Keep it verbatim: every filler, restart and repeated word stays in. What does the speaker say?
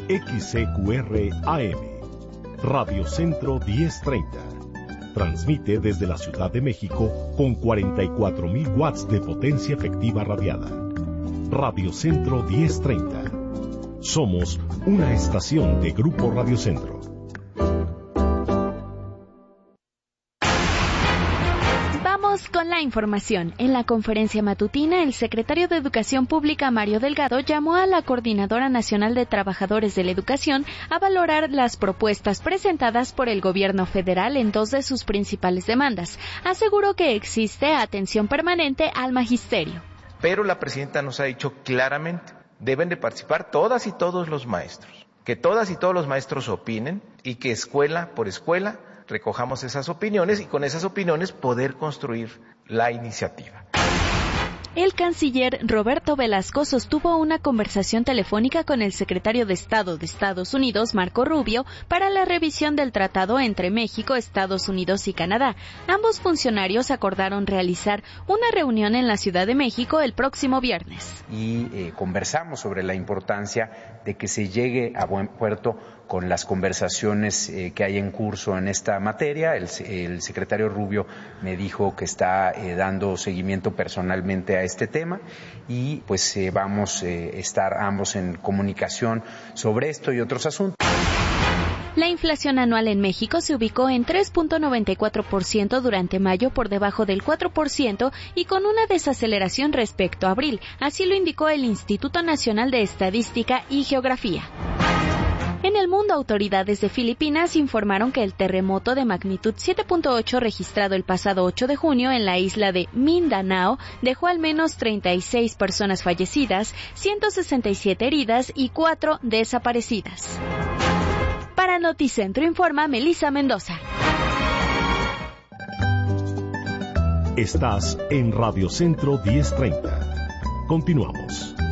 X C Q R A M, Radio Centro diez treinta. Transmite desde la Ciudad de México con cuarenta y cuatro mil watts de potencia efectiva radiada. Radio Centro diez treinta. Somos una estación de Grupo Radio Centro. Vamos con la información. En la conferencia matutina, el secretario de Educación Pública, Mario Delgado, llamó a la Coordinadora Nacional de Trabajadores de la Educación a valorar las propuestas presentadas por el gobierno federal en dos de sus principales demandas. Aseguró que existe atención permanente al magisterio. Pero la presidenta nos ha dicho claramente, deben de participar todas y todos los maestros, que todas y todos los maestros opinen y que escuela por escuela recojamos esas opiniones y con esas opiniones poder construir la iniciativa. El canciller Roberto Velasco sostuvo una conversación telefónica con el secretario de Estado de Estados Unidos, Marco Rubio, para la revisión del tratado entre México, Estados Unidos y Canadá. Ambos funcionarios acordaron realizar una reunión en la Ciudad de México el próximo viernes. Y eh, conversamos sobre la importancia de que se llegue a buen puerto con las conversaciones eh, que hay en curso en esta materia. El, el secretario Rubio me dijo que está eh, dando seguimiento personalmente a este tema y pues eh, vamos a eh, estar ambos en comunicación sobre esto y otros asuntos. La inflación anual en México se ubicó en tres punto noventa y cuatro por ciento durante mayo, por debajo del cuatro por ciento y con una desaceleración respecto a abril. Así lo indicó el Instituto Nacional de Estadística y Geografía. En el mundo, autoridades de Filipinas informaron que el terremoto de magnitud siete punto ocho registrado el pasado ocho de junio en la isla de Mindanao dejó al menos treinta y seis personas fallecidas, ciento sesenta y siete heridas y cuatro desaparecidas. Para Noticentro informa Melissa Mendoza. Estás en Radio Centro diez treinta. Continuamos.